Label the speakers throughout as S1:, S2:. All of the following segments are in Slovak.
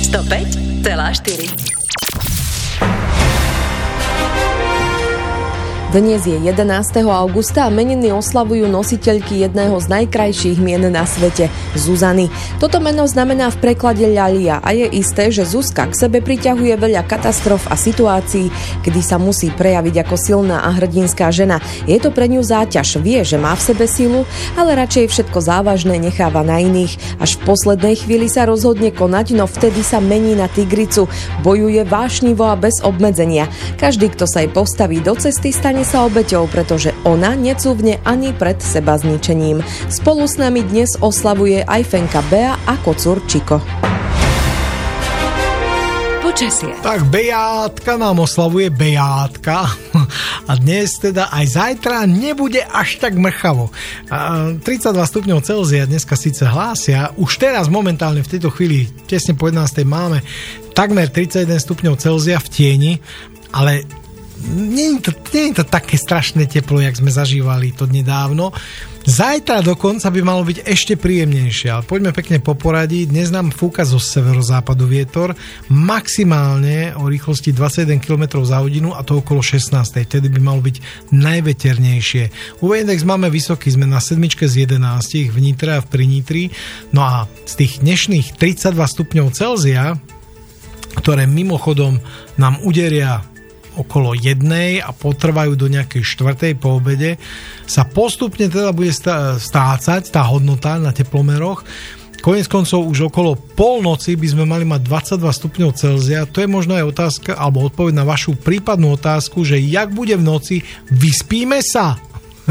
S1: 105,4.
S2: Dnes je 11. augusta a meniny oslavujú nositeľky jedného z najkrajších mien na svete, Zuzany. Toto meno znamená v preklade ľalia a je isté, že Zuzka k sebe priťahuje veľa katastrof a situácií, kedy sa musí prejaviť ako silná a hrdinská žena. Je to pre ňu záťaž, vie, že má v sebe silu, ale radšej všetko závažné necháva na iných. Až v poslednej chvíli sa rozhodne konať, no vtedy sa mení na tigricu. Bojuje vášnivo a bez obmedzenia. Každý, kto sa jej postaví do cesty, stane sa obeťou, pretože ona necúvne ani pred seba zničením. Spolu s nami dnes oslavuje aj Fenka Bea a kocúr Čiko.
S1: Počasie.
S3: Tak Beátka nám oslavuje Beátka a dnes teda aj zajtra nebude až tak mrchavo. 32 stupňov Celzia dneska síce hlásia, už teraz momentálne v tejto chvíli tesne po 11. máme takmer 31 stupňov Celzia v tieni, ale nie je to také strašné teplo, jak sme zažívali to nedávno. Zajtra dokonca by malo byť ešte príjemnejšie, ale poďme pekne po poradí. Dnes nám fúka zo severozápadu vietor, maximálne o rýchlosti 21 km za hodinu a to okolo 16. Tedy by malo byť najveternejšie. UV index máme vysoký, sme na 7 z 11 v Nitre a v Prinitri. No a z tých dnešných 32 stupňov Celzia, ktoré mimochodom nám uderia okolo 1 a potrvajú do nejakej 4 po obede, sa postupne teda bude stácať tá hodnota na teplomeroch. Koniec koncov už okolo polnoci by sme mali mať 22 stupňov Celzia. To je možno aj otázka, alebo odpoveď na vašu prípadnú otázku, že jak bude v noci, vyspíme sa?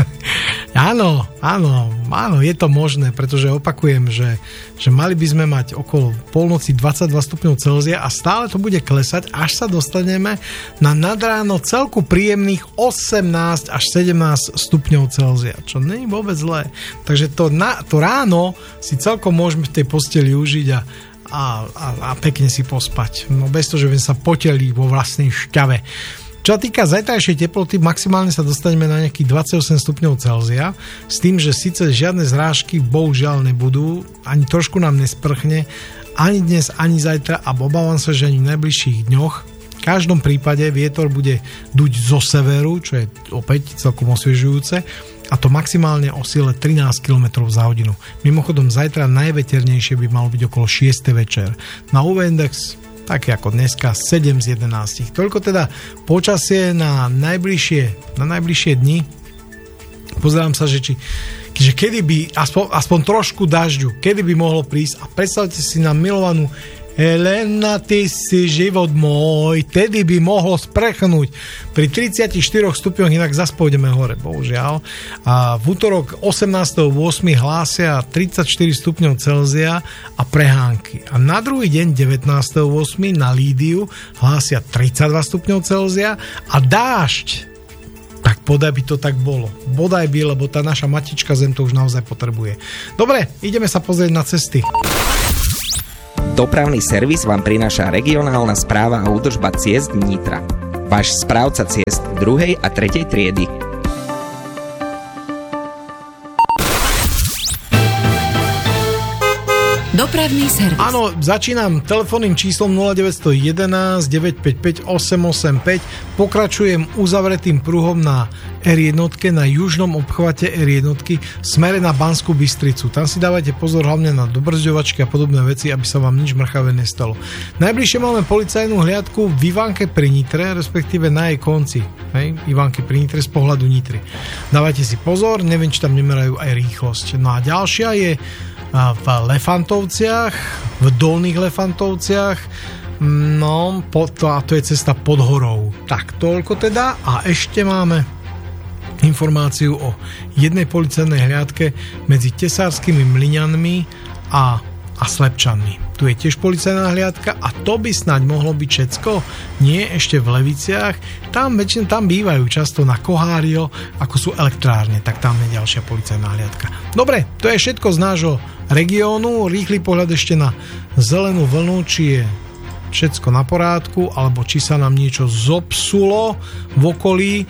S3: Áno, je to možné, pretože opakujem, že mali by sme mať okolo polnoci 22 stupňov Celzia a stále to bude klesať, až sa dostaneme na nadráno celku príjemných 18 až 17 stupňov Celzia, čo nie je vôbec zlé. Takže to ráno si celkom môžeme v tej posteli užiť a pekne si pospať. No bez toho, že by sa poteli vo vlastnej šťave. Čo sa týka zajtrajšej teploty, maximálne sa dostaneme na nejakých 28 stupňov Celzia, s tým, že síce žiadne zrážky bohužiaľ nebudú, ani trošku nám nesprchne, ani dnes, ani zajtra a obávam sa, že ani v najbližších dňoch. V každom prípade vietor bude duť zo severu, čo je opäť celkom osviežujúce, a to maximálne o sile 13 km za hodinu. Mimochodom, zajtra najveternejšie by malo byť okolo 6. večer. Na UV index také ako dneska 7 z 11. Toľko teda počasie na najbližšie dni. Pozerám sa, že kedy by aspoň trošku dažďu, kedy by mohlo prísť, a predstavte si na milovanú Helena, ty si život môj, tedy by mohlo sprchnúť pri 34 stupňoch, inak zas pôjdeme hore, bohužiaľ. A v útorok 18.8. hlásia 34 stupňov Celzia a prehánky. A na druhý deň 19.8. na Lídiu hlásia 32 stupňov Celzia a dážď. Tak bodaj by to tak bolo. Bodaj by, lebo tá naša matička zem to už naozaj potrebuje. Dobre, ideme sa pozrieť na cesty.
S4: Dopravný servis vám prináša regionálna správa a údržba ciest Nitra. Váš správca ciest 2. a 3. triedy.
S1: Dopravný servis.
S3: Áno, začínam telefónnym číslom 0911 955 885. Pokračujem uzavretým pruhom na R1, na južnom obchvate R1 smere na Banskú Bystricu. Tam si dávajte pozor hlavne na dobrzďovačky a podobné veci, aby sa vám nič mrchavé nestalo. Najbližšie máme policajnú hliadku v Ivánke pri Nitre, respektíve na jej konci. Ivánke pri Nitre z pohľadu Nitry. Dávajte si pozor, neviem, či tam nemerajú aj rýchlosť. No a ďalšia je v Lefantovciach, v Dolných Lefantovciach, no, to je cesta pod horou. Tak, toľko teda. A ešte máme informáciu o jednej policajnej hliadke medzi Tesárskymi Mlyňanmi a Slepčanmi. Tu je tiež policajná hliadka a to by snáď mohlo byť všetko. Nie, ešte v Leviciach. Tam bývajú často na Kohário, ako sú elektrárne, tak tam je ďalšia policajná hliadka. Dobre, to je všetko z nášho regiónu. Rýchly pohľad ešte na zelenú vlnu, či je všetko na porádku, alebo či sa nám niečo zopsulo v okolí.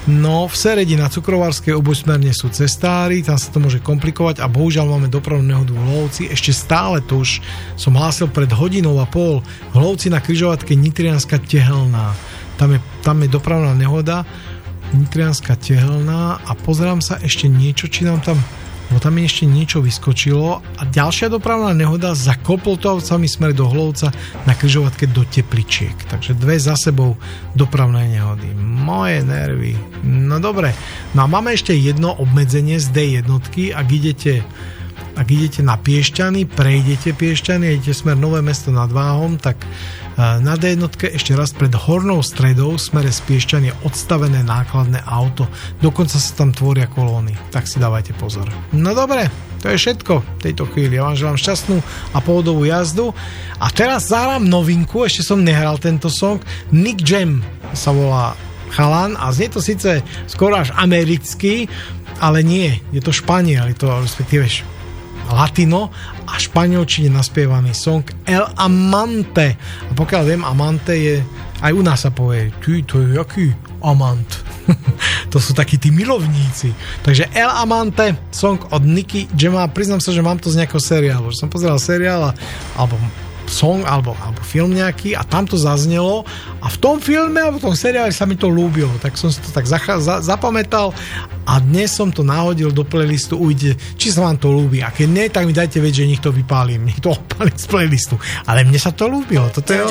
S3: No, v Seredi na Cukrovárskej obojsmerne sú cestári, tam sa to môže komplikovať a bohužiaľ máme dopravnú nehodu v Hlovci. Ešte stále to už som hlásil pred hodinou a pol. V Hlovci na križovatke Nitrianska Tehelná. Tam je dopravná nehoda Nitrianska Tehelná a pozerám sa ešte niečo, či nám tam mi ešte niečo vyskočilo a ďalšia dopravná nehoda za Kopoltovcami smer do Hlovca na križovatke do Tepličiek. Takže 2 za sebou dopravné nehody. Moje nervy. No dobre. No a máme ešte jedno obmedzenie z D1. Ak idete na Piešťany, prejdete Piešťany, idete smer Nové Mesto nad Váhom, tak na D1 ešte raz pred Hornou Stredou smere z Piešťan je odstavené nákladné auto. Dokonca sa tam tvoria kolóny. Tak si dávajte pozor. No dobre, to je všetko v tejto chvíli. Ja vám želám šťastnú a pohodovú jazdu. A teraz zahrám novinku, ešte som nehral tento song. Nick Jam sa volá chalan a znie to síce skoro až americký, ale nie, je to Španiel, je to respektíve latino a španielčine naspievaný song El Amante. A pokiaľ viem, Amante je, aj u nás sa povie, ty, to je jaký amant? To sú takí tí milovníci. Takže El Amante, song od Nicky Jama. Priznám sa, že mám to z nejakého seriálu, že som pozeral seriál alebo song alebo film nejaký a tam to zaznelo a v tom filme alebo v tom seriáli sa mi to ľúbilo, tak som si to tak zapamätal a dnes som to nahodil do playlistu, uvidíte, či sa vám to ľúbi a keď nie, tak mi dajte vedieť, že nech to vypálim, nech to odpálim z playlistu, ale mne sa to ľúbilo, toto je